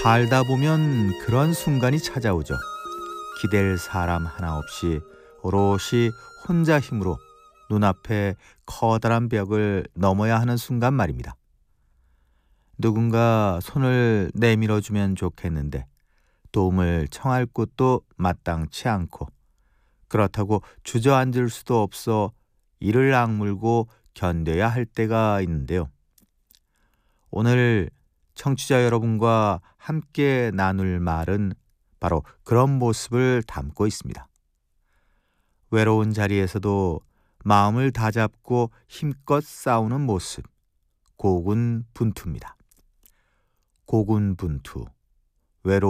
살다 보면 그런 순간이 찾아오죠. 기댈 사람 하나 없이 오롯이 혼자 힘으로 눈앞에 커다란 벽을 넘어야 하는 순간 말입니다. 누군가 손을 내밀어주면 좋겠는데 도움을 청할 곳도 마땅치 않고, 그렇다고 주저앉을 수도 없어 이를 악물고 견뎌야 할 때가 있는데요. 오늘 청취자 여러분과 함께 나눌 말은 바로 그런 모습을 담고 있습니다. 외로운 자리에서도 마음을 다잡고 힘껏 싸우는 모습, 고군분투입니다. 고군분투, 외로운